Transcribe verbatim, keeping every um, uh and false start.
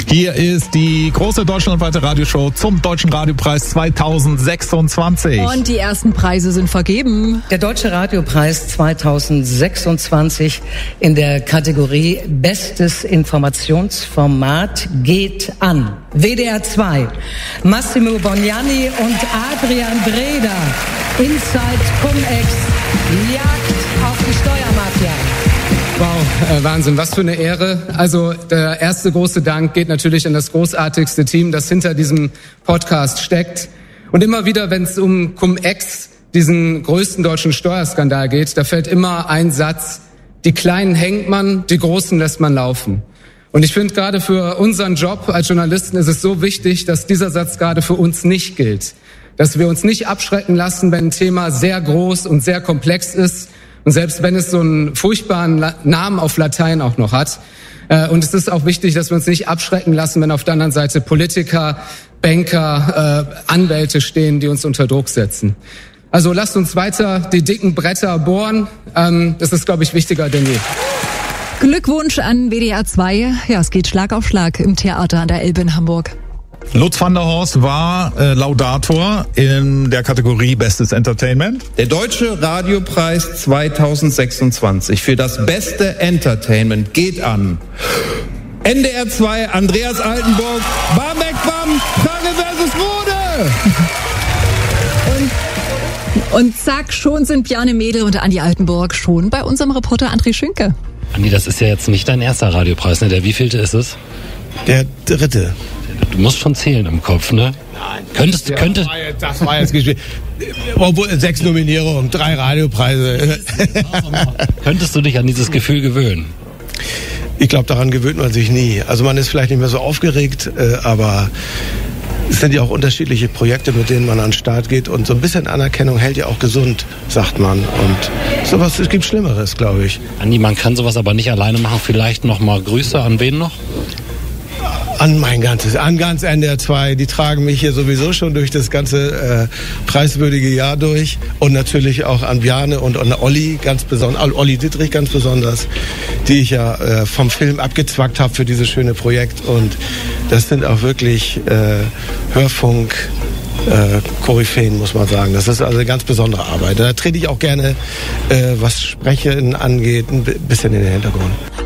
Hier ist die große deutschlandweite Radioshow zum Deutschen Radiopreis zweitausendsechsundzwanzig. Und die ersten Preise sind vergeben. Der Deutsche Radiopreis zweitausendsechsundzwanzig in der Kategorie Bestes Informationsformat geht an W D R zwei, Massimo Bognani und Adrian Breda. Inside Cum-Ex, Jagd auf die Steuermafia. Wow, äh, Wahnsinn, was für eine Ehre. Also der erste große Dank geht natürlich an das großartigste Team, das hinter diesem Podcast steckt. Und immer wieder, wenn es um Cum-Ex, diesen größten deutschen Steuerskandal geht, da fällt immer ein Satz: Die Kleinen hängt man, die Großen lässt man laufen. Und ich finde, gerade für unseren Job als Journalisten ist es so wichtig, dass dieser Satz gerade für uns nicht gilt. Dass wir uns nicht abschrecken lassen, wenn ein Thema sehr groß und sehr komplex ist. Und selbst wenn es so einen furchtbaren Namen auf Latein auch noch hat. Und es ist auch wichtig, dass wir uns nicht abschrecken lassen, wenn auf der anderen Seite Politiker, Banker, Anwälte stehen, die uns unter Druck setzen. Also lasst uns weiter die dicken Bretter bohren. Das ist, glaube ich, wichtiger denn je. Glückwunsch an W D R zwei. Ja, es geht Schlag auf Schlag im Theater an der Elbe in Hamburg. Lutz van der Horst war äh, Laudator in der Kategorie Bestes Entertainment. Der Deutsche Radiopreis zweitausendsechsundzwanzig für das beste Entertainment geht an N D R zwei, Andreas Altenburg, Barmbek Bam, Frage versus Rode. Und, und zack, schon sind Bjarne Mädel und Andi Altenburg schon bei unserem Reporter André Schünke. Andi, das ist ja jetzt nicht dein erster Radiopreis, ne? Der wievielte ist es? Der dritte. Du musst schon zählen im Kopf, ne? Nein. Könntest, das, könnte... war jetzt, das war jetzt gespielt. Obwohl, sechs Nominierungen, drei Radiopreise. Könntest du dich an dieses Gefühl gewöhnen? Ich glaube, daran gewöhnt man sich nie. Also man ist vielleicht nicht mehr so aufgeregt, äh, aber es sind ja auch unterschiedliche Projekte, mit denen man an den Start geht. Und so ein bisschen Anerkennung hält ja auch gesund, sagt man. Und sowas, es gibt Schlimmeres, glaube ich. Andi, man kann sowas aber nicht alleine machen. Vielleicht noch mal Grüße an wen noch? An mein ganzes, an ganz N D R zwei, die tragen mich hier sowieso schon durch das ganze äh, preiswürdige Jahr durch und natürlich auch an Bjarne und an Olli ganz besonders, Olli Dittrich ganz besonders, die ich ja äh, vom Film abgezwackt habe für dieses schöne Projekt und das sind auch wirklich äh, Hörfunk äh, Koryphäen, muss man sagen. Das ist also eine ganz besondere Arbeit. Da trete ich auch gerne, äh, was Sprechen angeht, ein bisschen in den Hintergrund.